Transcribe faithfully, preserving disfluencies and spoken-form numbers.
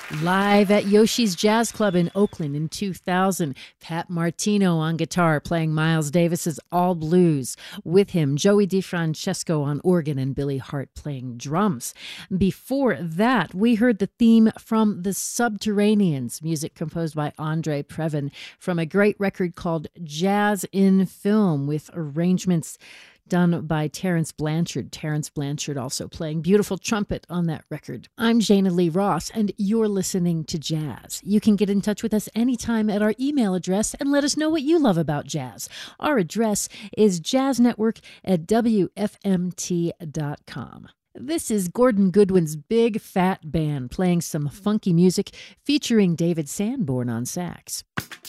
Live at Yoshi's Jazz Club in Oakland in two thousand, Pat Martino on guitar playing Miles Davis's All Blues. With him, Joey DeFrancesco on organ and Billy Hart playing drums. Before that, we heard the theme from The Subterraneans, music composed by Andre Previn from a great record called Jazz in Film with arrangements done by Terrence Blanchard. Terrence Blanchard also playing beautiful trumpet on that record. I'm Jana Lee Ross, and you're listening to Jazz. You can get in touch with us anytime at our email address and let us know what you love about jazz. Our address is jazznetwork at w f m t dot com. This is Gordon Goodwin's Big Fat Band playing some funky music featuring David Sanborn on sax.